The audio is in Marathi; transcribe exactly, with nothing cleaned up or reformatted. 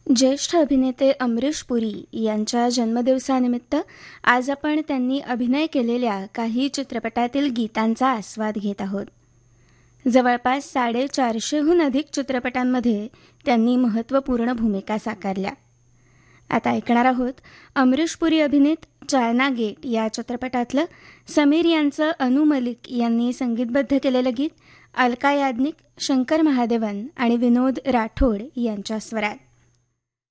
ज्येष्ठ अभिनेते अमरीश पुरी यांच्या जन्मदिवसानिमित्त आज आपण त्यांनी अभिनय केलेल्या काही चित्रपटातील गीतांचा आस्वाद घेत आहोत. जवळपास साडेचारशेहून अधिक चित्रपटांमध्ये त्यांनी महत्त्वपूर्ण भूमिका साकारल्या. आता ऐकणार आहोत अमरीश पुरी अभिनीत चायना गेट या चित्रपटातलं समीर यांचं अनु मलिक यांनी संगीतबद्ध केलेलं गीत अलका याज्ञिक, शंकर महादेवन आणि विनोद राठोड यांच्या स्वरात.